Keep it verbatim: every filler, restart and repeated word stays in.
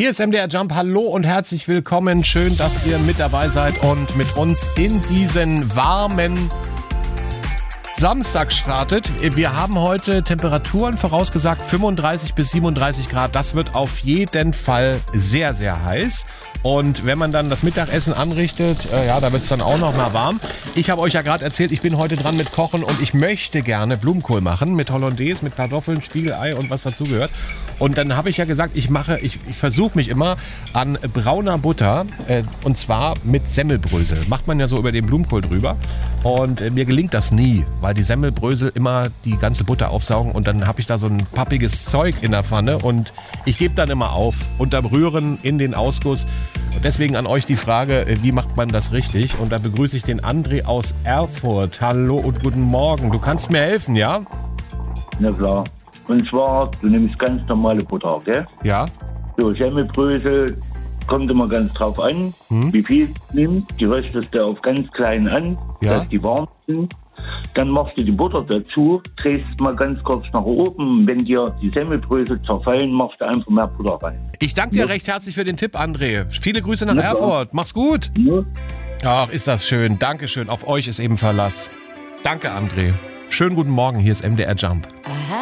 Hier ist M D R Jump. Hallo und herzlich willkommen. Schön, dass ihr mit dabei seid und mit uns in diesen warmen Samstag startet. Wir haben heute Temperaturen vorausgesagt, fünfunddreißig bis siebenunddreißig Grad. Das wird auf jeden Fall sehr, sehr heiß. Und wenn man dann das Mittagessen anrichtet, äh, ja, da wird es dann auch noch mal warm. Ich habe euch ja gerade erzählt, ich bin heute dran mit Kochen und ich möchte gerne Blumenkohl machen mit Hollandaise, mit Kartoffeln, Spiegelei und was dazugehört. Und dann habe ich ja gesagt, ich mache, ich, ich versuche mich immer an brauner Butter äh, und zwar mit Semmelbrösel. Macht man ja so über den Blumenkohl drüber. Und äh, mir gelingt das nie, weil die Semmelbrösel immer die ganze Butter aufsaugen und dann habe ich da so ein pappiges Zeug in der Pfanne und ich gebe dann immer auf, unterm Rühren in den Ausguss. Und deswegen an euch die Frage, wie macht man das richtig? Und da begrüße ich den André aus Erfurt. Hallo und guten Morgen. Du kannst mir helfen, ja? Na klar. Und zwar, du nimmst ganz normale Butter, gell? Ja. So, Semmelbrösel kommt immer ganz drauf an, hm. wie viel du nimmst. Die röstest du auf ganz klein an, ja. dass die warm sind. Dann machst du die Butter dazu, drehst mal ganz kurz nach oben. Wenn dir die Semmelbrösel zerfallen, machst du einfach mehr Butter rein. Ich danke dir ja. recht herzlich für den Tipp, André. Viele Grüße nach ja, Erfurt. Mach's gut. Ja. Ach, ist das schön. Dankeschön. Auf euch ist eben Verlass. Danke, André. Schönen guten Morgen. Hier ist M D R Jump. Aha.